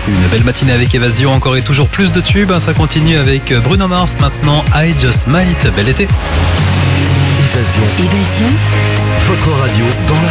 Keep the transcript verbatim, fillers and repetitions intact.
passez une belle matinée avec Évasion. Encore et toujours plus de tubes. Ça continue avec Bruno Mars maintenant. I Just Might. Bel été. Évasion. Évasion. Votre radio dans la